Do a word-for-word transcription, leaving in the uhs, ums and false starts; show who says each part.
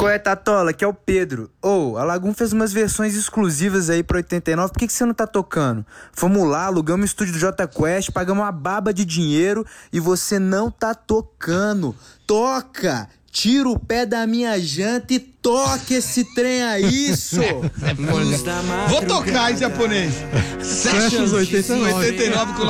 Speaker 1: Qual é, Tatola? Que é o Pedro. Ô, oh, a Lagum fez umas versões exclusivas aí pra oitenta e nove, por que, que você não tá tocando? Fomos lá, alugamos o estúdio do Jota Quest, pagamos uma baba de dinheiro e você não tá tocando. Toca! Tira o pé da minha janta e toque esse trem aí, isso!
Speaker 2: Vou tocar em japonês. Sessions oitenta e nove. oitenta e nove com